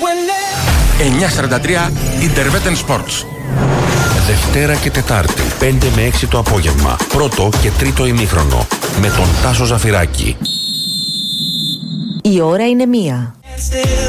9:43 Interveten Sports. Δευτέρα και Τετάρτη 5 με 6 το απόγευμα, πρώτο και τρίτο ημίχρονο, με τον Τάσο Ζαφυράκη. Η ώρα είναι 1.